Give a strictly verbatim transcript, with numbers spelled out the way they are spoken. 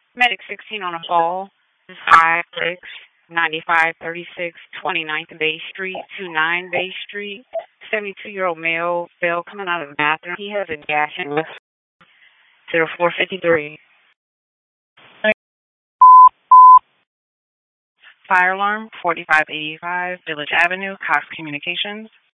Medic sixteen on a fall. five six ninety-five thirty-six twenty-ninth Bay Street, two nine Bay Street. seventy-two-year-old male fell coming out of the bathroom. He has a gash in his zero four fifty-three. Fire alarm forty-five eighty-five Village Avenue, Cox Communications.